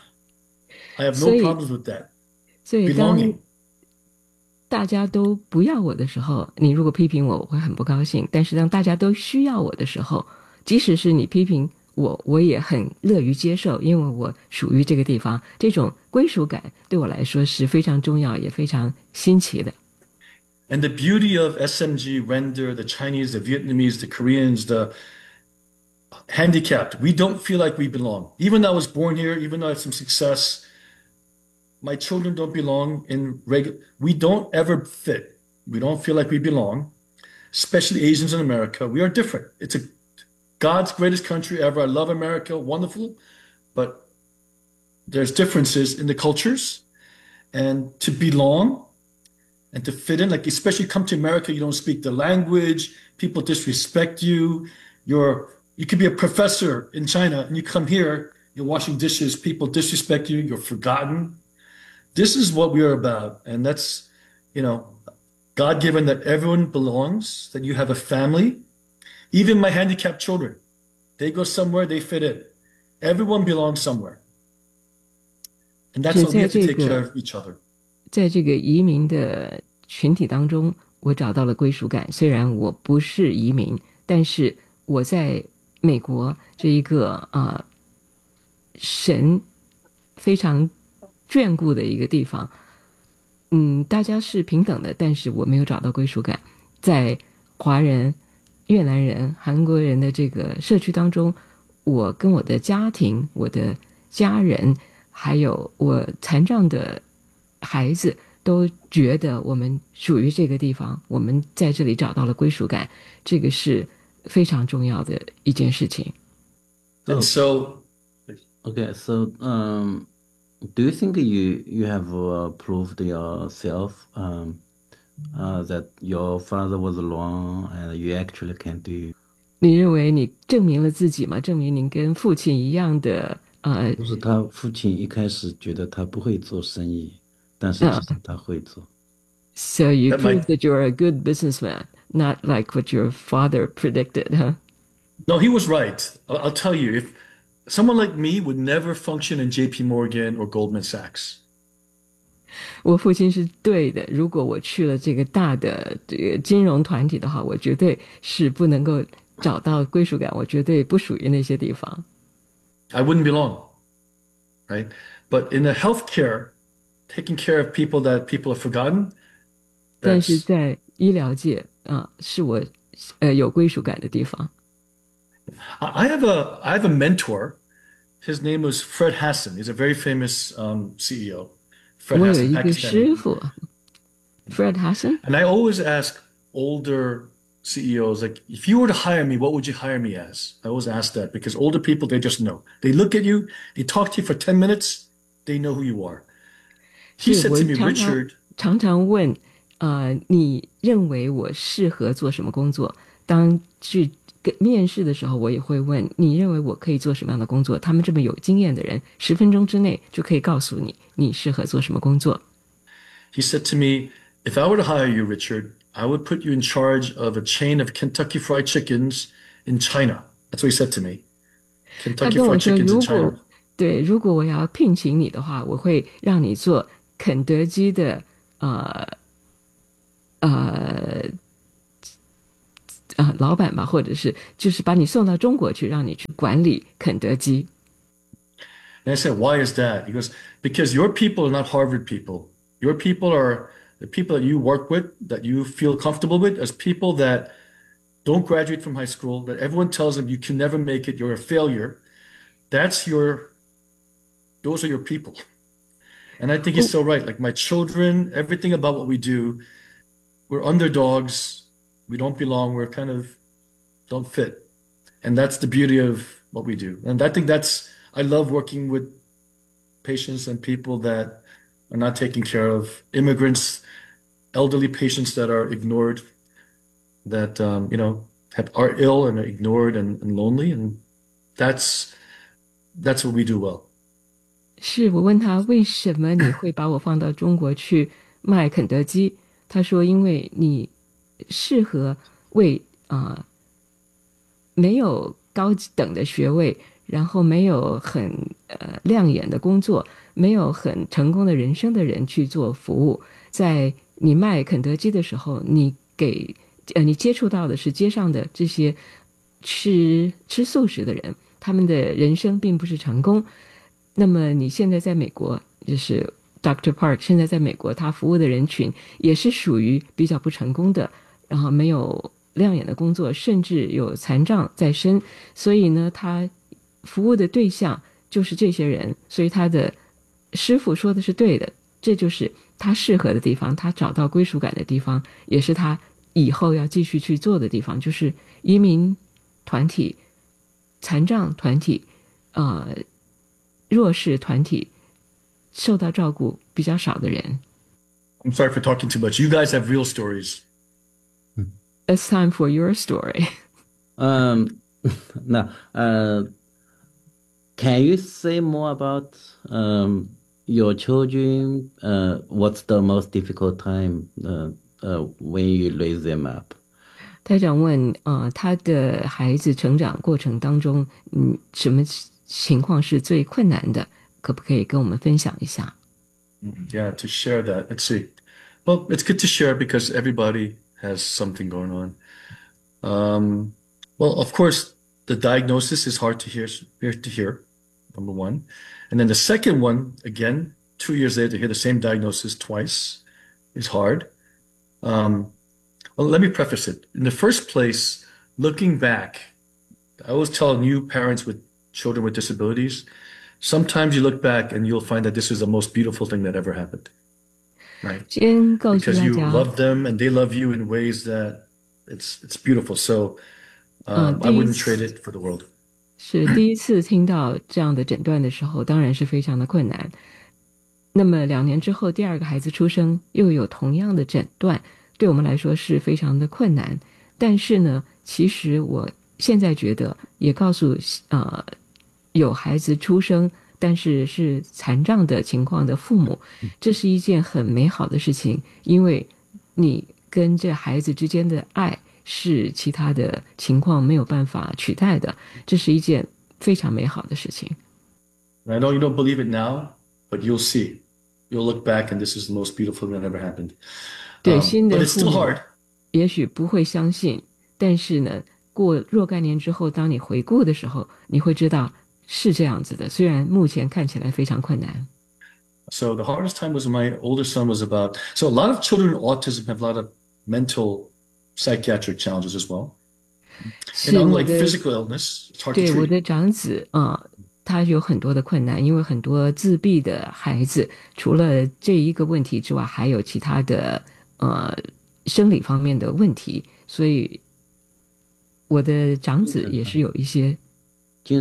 I have no 所以- problems with that. 所以当 Belonging. 大家都不要我的时候，你如果批评我，我会很不高兴；但是当大家都需要我的时候，即使是你批评我，我也很乐于接受，因为我属于这个地方。这种归属感对我来说是非常重要，也非常新奇的。 And the beauty of S M G render the Chinese, the Vietnamese, the Koreans, the handicapped, we don't feel like we belong. Even though I was born here, even though I have some success, my children don't belong in regular, we don't ever fit. We don't feel like we belong, especially Asians in America. We are different. It's a God's greatest country ever. I love America, wonderful, but there's differences in the cultures, and to belong and to fit in, like especially come to America, you don't speak the language, people disrespect you. You're, you could be a professor in China and you come here, you're washing dishes, people disrespect you, you're forgotten. This is what we are about. And that's, you know, God given that everyone belongs, that you have a family. Even my handicapped children, they go somewhere, they fit in. Everyone belongs somewhere. And that's why we have to take care of each other. 在这个移民的群体当中，我找到了归属感。虽然我不是移民，但是我在美国这一个啊、呃、神非常眷顾的一个地方，嗯，大家是平等的，但是我没有找到归属感。在华人、越南人、韩国人的这个社区当中，我跟我的家庭、我的家人，还有我残障的孩子都觉得我们属于这个地方，我们在这里找到了归属感，这个是非常重要的一件事情。 And so, okay, so um, do you think you you have uh, proved yourself um, uh, that your father was wrong and you actually can do? 你认为你证明了自己吗？证明您跟父亲一样的呃？ 不是，他父亲一开始觉得他不会做生意，但是其实他会做。 So you That might- prove that you're a good businessman, not like what your father predicted, huh? no, he was right. I'll, I'll tell you, if someone like me would never function in J P Morgan or Goldman Sachs. 我父亲是对的。如果我去了这个大的这个金融团体的话，我绝对是不能够找到归属感，我绝对不属于那些地方。 I wouldn't belong, right? But in the healthcare, taking care of people that people have forgotten, 但是 that's, 在医疗界啊、是我呃有归属感的地方。 I I have a I have a mentor. His name was Fred Hassan. He's a very famous um, C E O. Fred 我有 Hassan, 一个 Pakistani. 师傅 ，Fred Hassan， And I always ask older C E Os, like, if you were to hire me, what would you hire me as? I always ask that because older people, they just know. They look at you, they talk to you for ten minutes, they know who you are. He 是 said 我 to me, 常常 Richard, 常常问，呃，你认为我适合做什么工作？当去跟面试的时候，我也会问，你认为我可以做什么样的工作？他们这么有经验的人，十分钟之内就可以告诉你，你适合做什么工作。 he said to me, if I were to hire you, Richard, I would put you in charge of a chain of Kentucky Fried Chickens in China. That's what he said to me. 他 Kentucky 跟我 Fried 说， Chickens 如 in China. 果对，如果我要聘请你的话，我会让你做肯德基的呃呃呃老板吧，或者是就是把你送到中国去，让你去管理肯德基。 And I said, why is that? He goes, because your people are not Harvard people. Your people are the people that you work with, that you feel comfortable with, as people that don't graduate from high school, that everyone tells them you can never make it, you're a failure. That's your, those are your people. And I think he's so right. Like my children, everything about what we do, we're underdogs. We don't belong. We're kind of don't fit. And that's the beauty of what we do. And I think that's, I love working with patients and people that are not taken care of, immigrants, elderly patients that are ignored, that, um, you know, have, are ill and are ignored and, and lonely. And that's, that's what we do well. 是我问他为什么你会把我放到中国去卖肯德基，他说因为你适合为啊、呃、没有高等的学位，然后没有很呃亮眼的工作，没有很成功的人生的人去做服务。在你卖肯德基的时候，你给呃你接触到的是街上的这些吃吃素食的人，他们的人生并不是成功。那么你现在在美国，就是 Doctor Park 现在在美国，他服务的人群也是属于比较不成功的，然后没有亮眼的工作，甚至有残障在身，所以呢，他服务的对象就是这些人，所以他的师傅说的是对的，这就是他适合的地方，他找到归属感的地方，也是他以后要继续去做的地方，就是移民团体、残障团体、呃。弱势团体受到照顾比较少的人。 I'm sorry for talking too much. You guys have real stories. It's time for your story. Um, no. Uh, can you say more about um your children? Uh, what's the most difficult time uh, uh when you raise them up? 他想问，呃，他的孩子成长过程当中，嗯，什么情况是最困难的？可不可以跟我们分享一下？ Yeah, to share that. Let's see. Well, it's good to share because everybody has something going on. Um, well, of course, the diagnosis is hard to hear, hard to hear, number one. And then the second one, again, two years later, to hear the same diagnosis twice is hard. Um, well, let me preface it. In the first place, looking back, I always tell new parents with children with disabilities, sometimes you look back and you'll find that this is the most beautiful thing that ever happened, right? Because you love them and they love you in ways that it's it's beautiful. So um, I wouldn't trade it for the world. 是第一次听到这样的诊断的时候，当然是非常的困难。那么两年之后，第二个孩子出生，又有同样的诊断，对我们来说是非常的困难。但是呢，其实我现在觉得，也告诉呃。有孩子出生但是是残障的情况的父母，这是一件很美好的事情，因为你跟这孩子之间的爱是其他的情况没有办法取代的，这是一件非常美好的事情。 I know you don't believe it now, but you'll see. You'll look back and this is the most beautiful thing that ever happened. 对，新的 but it's still hard. 也许不会相信，但是呢，过若干年之后，当你回顾的时候，你会知道是这样子的，虽然目前看起来非常困难。 So the hardest time was my older son was about, so a lot of children with autism have a lot of mental psychiatric challenges as well. And unlike physical illness, it's hard to treat. 对，我的长子啊、呃，他有很多的困难，因为很多自闭的孩子，除了这一个问题之外，还有其他的呃生理方面的问题，所以我的长子也是有一些。 So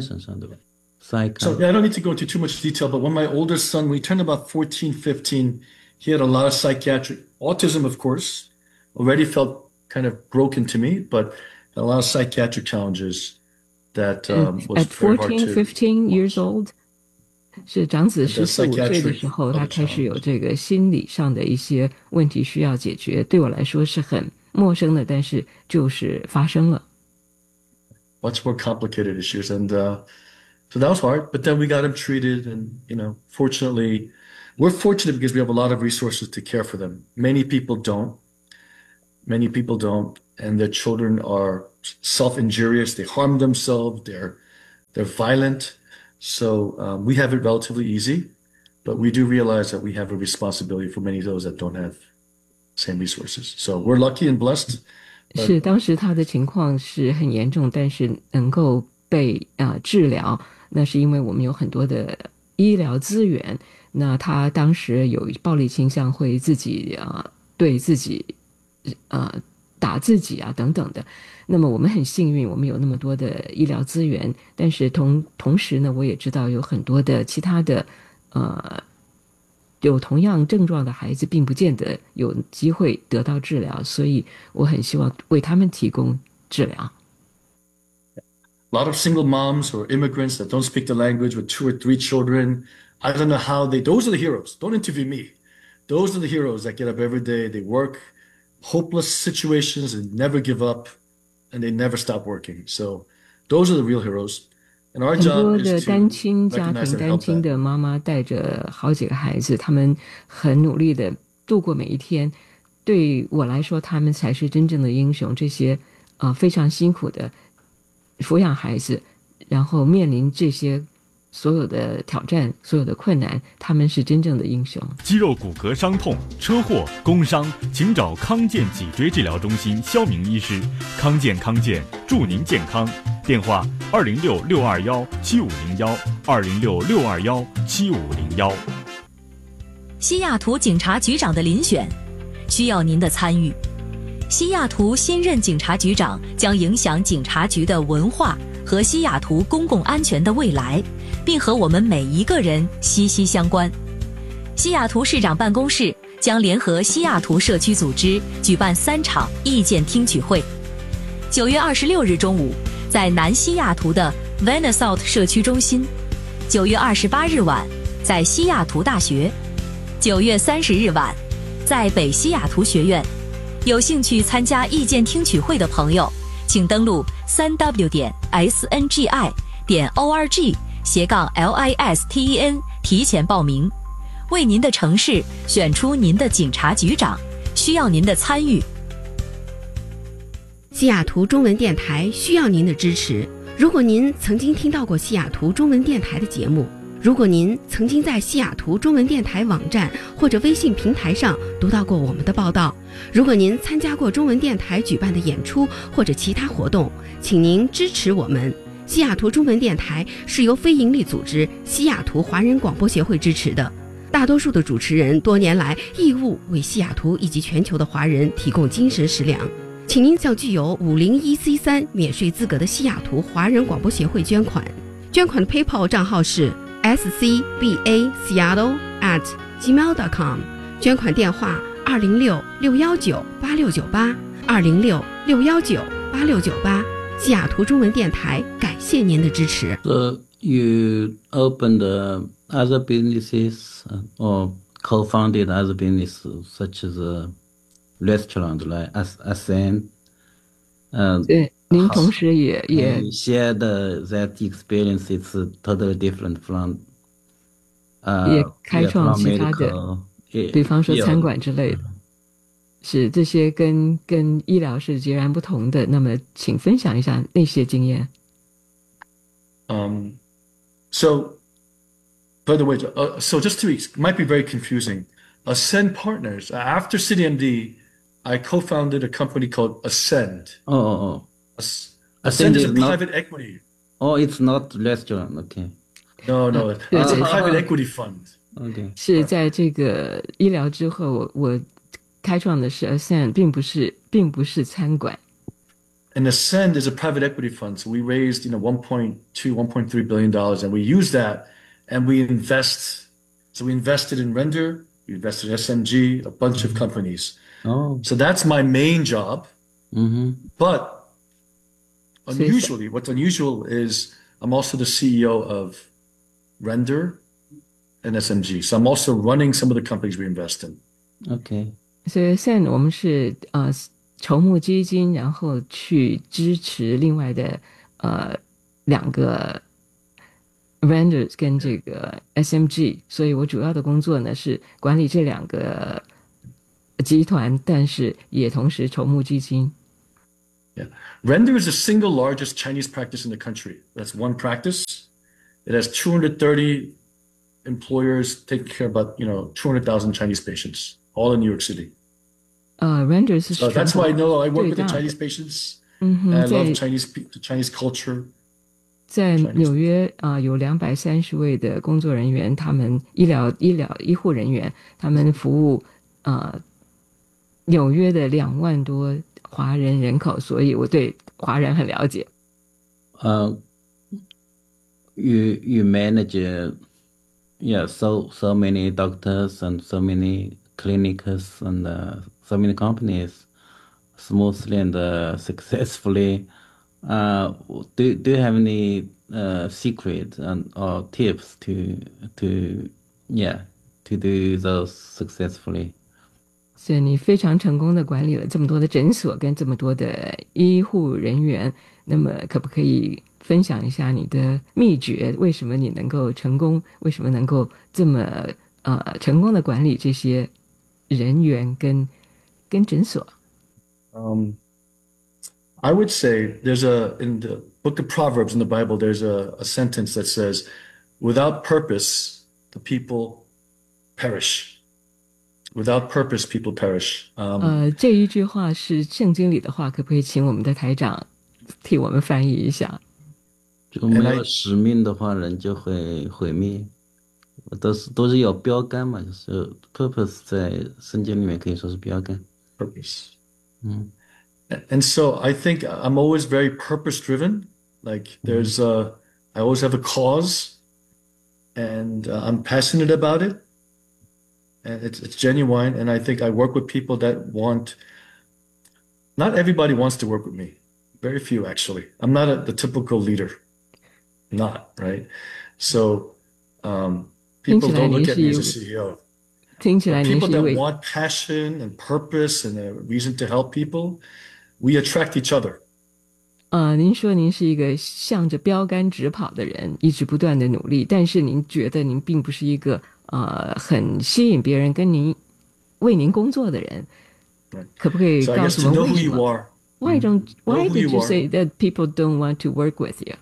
yeah, I don't need to go into too much detail, but when my older son, when he turned about fourteen, fifteen, he had a lot of psychiatric autism, of course, already felt kind of broken to me, but a lot of psychiatric challenges that um, was at very hard to. fourteen, fifteen years old, 是长子十四五岁的时候，他开始有这个心理上的一些问题需要解决，对我来说是很陌生的，但是就是发生了。 Much more complicated issues, and uh, So that was hard, but then we got them treated, and you know, fortunately, we're fortunate because we have a lot of resources to care for them. Many people don't. Many people don't, and their children are self-injurious. They harm themselves. They're they're violent. So um, we have it relatively easy, but we do realize that we have a responsibility for many of those that don't have same resources. So we're lucky and blessed. 是，当时他的情况是很严重，但是能够被呃治疗，那是因为我们有很多的医疗资源。那他当时有暴力倾向，会自己啊、呃、对自己呃打自己啊等等的。那么我们很幸运，我们有那么多的医疗资源，但是同同时呢，我也知道有很多的其他的呃有同样症状的孩子，并不见得有机会得到治疗，所以我很希望为他们提供治疗。 A lot of single moms or immigrants that don't speak the language with two or three children. I don't know how they, those are the heroes. Don't interview me. Those are the heroes that get up every day. They work hopeless situations and never give up, and they never stop working. So those are the real heroes. And our 很 job 多 is 的 to 单亲家 recognize 庭、 and 单 help 亲 them. 的妈妈带着好几个孩子，他们很努力的度过每一天。对我来说，他们才是真正的英雄。这些啊、呃、非常辛苦的抚养孩子，然后面临这些所有的挑战、所有的困难，他们是真正的英雄。 肌肉骨骼伤痛、车祸、工伤，请找康健脊椎治疗中心肖明医师。康健康健，祝您健康。电话：二零六六二幺七五零幺，二零六六二幺七五零幺。 西雅图警察局长的遴选需要您的参与。西雅图新任警察局长将影响警察局的文化和西雅图公共安全的未来，并和我们每一个人息息相关。西雅图市长办公室将联合西雅图社区组织举办三场意见听取会。九月二十六日中午，在南西雅图的 Vanasouth 社区中心；九月二十八日晚，在西雅图大学；九月三十日晚，在北西雅图学院。有兴趣参加意见听取会的朋友，请登录 三 w 点 s n g i 点 o r g 斜杠 l i s t e n 提前报名，为您的城市选出您的警察局长，需要您的参与。 西雅图中文电台需要您的支持。如果您曾经听到过西雅图中文电台的节目，如果您曾经在西雅图中文电台网站或者微信平台上读到过我们的报道，如果您参加过中文电台举办的演出或者其他活动，请您支持我们。西雅图中文电台是由非营利组织西雅图华人广播协会支持的，大多数的主持人多年来义务为西雅图以及全球的华人提供精神食粮。请您向具有五零一 C 三免税资格的西雅图华人广播协会捐款，捐款的 PayPal 账号是 s c b a seattle at gmail dot com， 捐款电话二零六六幺九八六九八，二零六六幺九八六九八。西雅图中文电台感谢您的支持。 So you opened uh, other businesses or co-founded other businesses such as a restaurant like Ascend. Uh, 对，您同时也也 shared uh, that experience. It's totally different from 呃，也开创其他的，比方说餐馆之类的，是这些跟跟医疗是截然不同的。那么，请分享一下那些经验。 Um, so, by the way, uh, so just two weeks might be very confusing. Ascend Partners. After CityMD, I co-founded a company called Ascend. Oh, oh, oh. As- Ascend Ascend is is a not- private equity. Oh, it's not restaurant. Okay. No, no, Uh, it's a uh, private uh, equity fund. Okay. 是在这个医疗之后，我我开创的是 Ascend， 并不是并不是餐馆。 And Ascend is a private equity fund. So we raised, you know, one point two, one point three billion dollars, and we use that and we invest. So we invested in Render, we invested in S M G, a bunch of companies. Oh. So that's my main job. Mm-hmm. But unusually, what's unusual is I'm also the C E O of Render and S M G. So I'm also running some of the companies we invest in. Okay. 所以 Ascend 我们是呃筹募基金，然后去支持另外的呃两个 Renders 跟这个 S M G， 所以我主要的工作呢是管理这两个集团，但是也同时筹募基金。 Yeah. Render is the single largest Chinese practice in the country. That's one practice. It has two hundred thirty employers taking care of about, you know, two hundred thousand Chinese patients, all in New York City. Uh, Render 是 So that's why I know I work with the Chinese patients. 嗯哼， and I love 在 Chinese the Chinese culture. 在纽约啊、呃，有两百三十位的工作人员，他们医疗医疗医护人员，他们服务呃纽约的两万多华人人口，所以我对华人很了解。 Uh, you you manage, uh, yeah, so so many doctors and so many clinics and uh, so many companies smoothly and uh, successfully. Uh, do do you have any uh, secret and or tips to to yeah to do those successfully? 所以你非常成功的管理了这么多的诊所跟这么多的医护人员，那么可不可以分享一下你的秘诀？为什么你能够成功？为什么能够这么呃成功的管理这些人员跟跟诊所？ Um, I would say there's a, in the book of Proverbs in the Bible, there's a, a sentence that says, without purpose, the people perish. Without purpose, people perish. Um, 呃，这一句话是圣经里的话，可不可以请我们的台长替我们翻译一下？ 就没有使命的话，人就会毁灭。都是都是有标杆嘛，就是 purpose 在圣经里面可以说是标杆。 purpose. 嗯。 And so I think I'm always very purpose driven. Like there's a, I always have a cause and uh, I'm passionate about it and it's, it's genuine. And I think I work with people that want, not everybody wants to work with me. Very few actually. I'm not a, the typical leader. Not, right? So um, people don't look at me as a C E O. But people that want passion and purpose and a reason to help people, we attract each other. 呃，您说您是一个向着标杆直跑的人，一直不断的努力，但是您觉得您并不是一个呃很吸引别人跟您为您工作的人，可不可以告诉我们为什么 ？Why don't Why did you say that people don't want to work with you?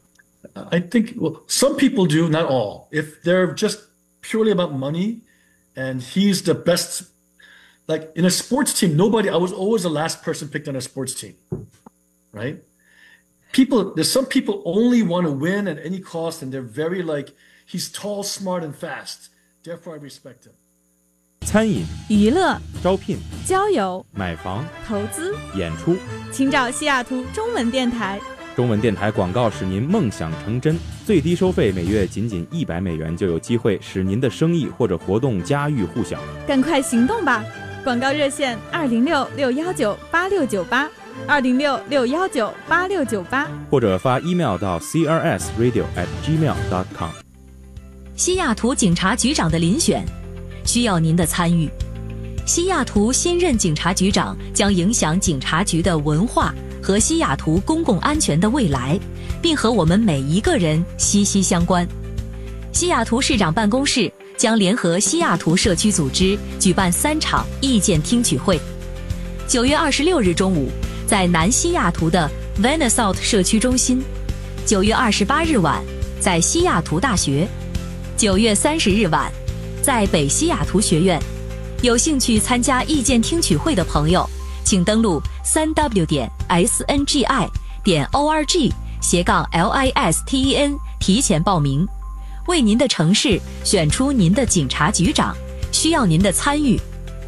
I think well, some people do, not all. If they're just purely about money, and he's the best. Like in a sports team, nobody. I was always the last person picked on a sports team, right? People, there's some people only want to win at any cost, and they're very like, he's tall, smart, and fast. Therefore, I respect him. 餐饮、 娱乐、 招聘、 交友、 买房、 投资、 演出， 请找西雅图中文电台。 中文电台广告使您梦想成真，最低收费每月仅仅一百美元，就有机会使您的生意或者活动家喻户晓。 赶快行动吧！广告热线二零六六幺九八六九八，二零六六幺九八六九八， 或者发 email 到 c r s radio at gmail dot com。 西雅图警察局长的遴选需要您的参与。西雅图新任警察局长将影响警察局的文化和西雅图公共安全的未来，并和我们每一个人息息相关。西雅图市长办公室将联合西雅图社区组织举办三场意见听取会。九月二十六日中午，在南西雅图的 Vanasalt 社区中心；九月二十八日晚，在西雅图大学；九月三十日晚，在北西雅图学院。有兴趣参加意见听取会的朋友，请登录 三 w 点 s n g i 点 o r g 斜杠 l i s t e n 提前报名，为您的城市选出您的警察局长，需要您的参与。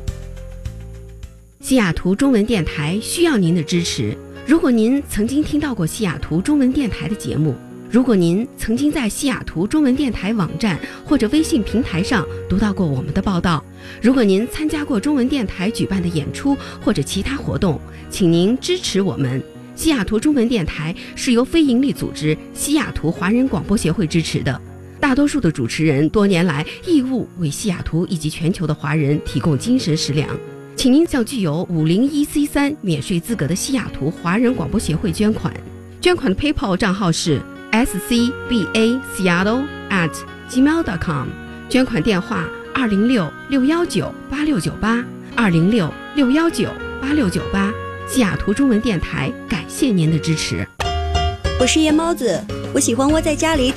西雅图中文电台需要您的支持。如果您曾经听到过西雅图中文电台的节目，如果您曾经在西雅图中文电台网站或者微信平台上读到过我们的报道，如果您参加过中文电台举办的演出或者其他活动，请您支持我们。西雅图中文电台是由非营利组织西雅图华人广播协会支持的，大多数的主持人多年来义务为西雅图以及全球的华人提供精神食粮。请您向具有五零一 C 三免税资格的西雅图华人广播协会捐款，捐款的 PayPal 账号是 s c b a seattle at gmail dot com， 捐款电话二零六六幺九八六九八二零六六幺九八六九八。西雅图中文电台感谢您的支持。 我是夜猫子，我喜欢窝在家里